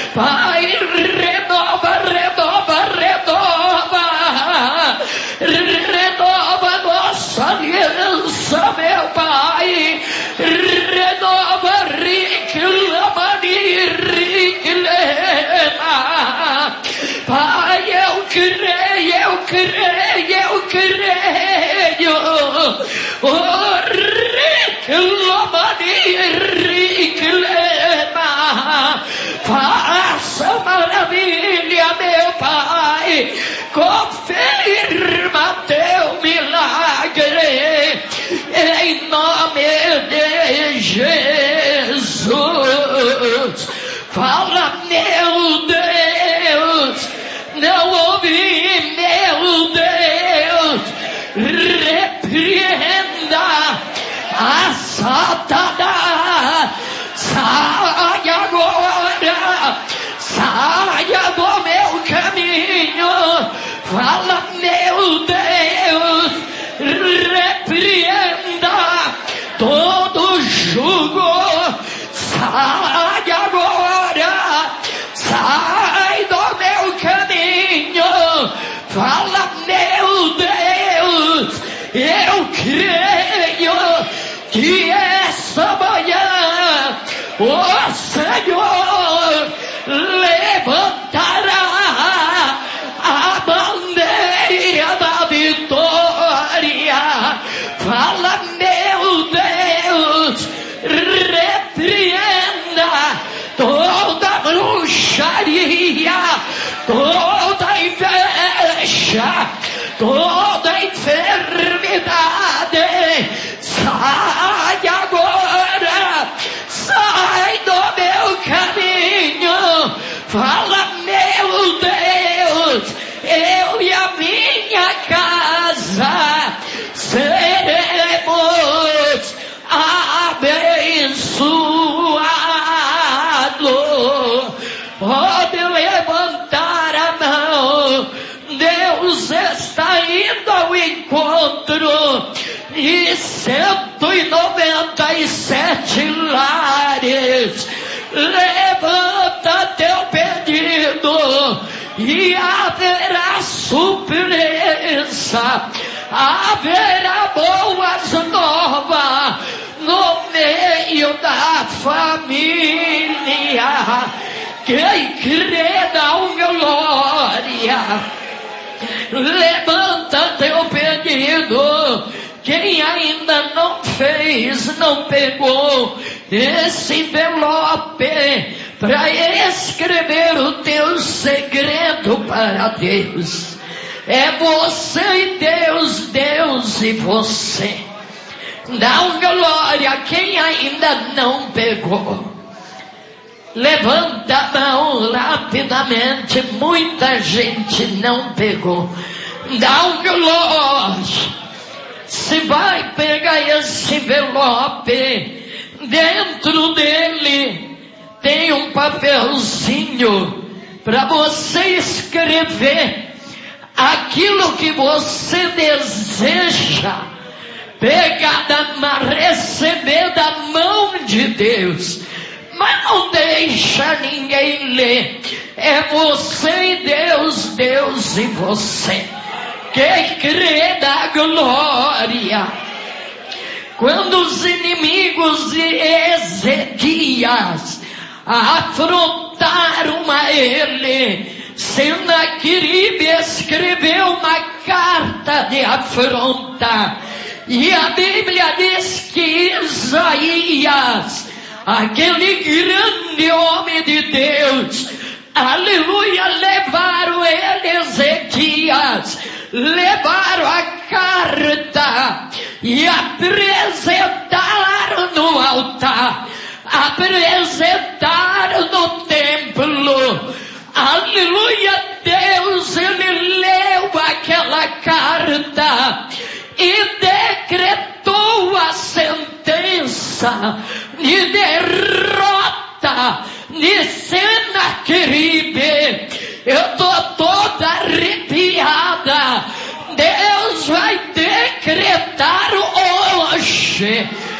Pai, renova, nossa aliança, meu Pai, renova, Pai, eu creio, faça maravilha, meu Pai, confirma teu milagre, em nome de Jesus. Fala, meu Deus, não ouvi, meu Deus, repreenda a Satanás, saia agora, saia do meu caminho. Fala, meu Deus, repreenda todo jugo, sai agora, sai do meu caminho. Fala, meu Deus, eu creio que essa manhã o Senhor levantará a bandeira da vitória. Fala, meu Deus, repreenda toda bruxaria, toda inveja, toda enfermidade. Sai agora, sai do meu caminho. Fala, meu Deus, eu e a minha casa seremos abençoados. Pode levantar a mão. Deus está indo ao encontro de 197 lares. Levanta teu pedido e haverá surpresa, haverá boas novas no meio da família. Quem crê dá glória. Levanta teu pedido. Quem ainda não fez, não pegou esse envelope para escrever o teu segredo para Deus. É você e Deus, Deus e você. Dá glória quem ainda não pegou. Levanta a mão rapidamente. Muita gente não pegou. Dá glória. Se vai pegar esse envelope, dentro dele tem um papelzinho para você escrever aquilo que você deseja pegar, receber da mão de Deus. Mas não deixa ninguém ler. É você e Deus, Deus e você. Quem crê dá glória. Quando os inimigos de Ezequias afrontaram a ele, Senaqueribe escreveu uma carta de afronta. E a Bíblia diz que Isaías, aquele grande homem de Deus, aleluia, levaram ele, Ezequias, levaram a carta e apresentaram no altar, apresentaram no templo. Aleluia, Deus, ele leu aquela carta e decretou a sentença de derrota de Senaqueribe.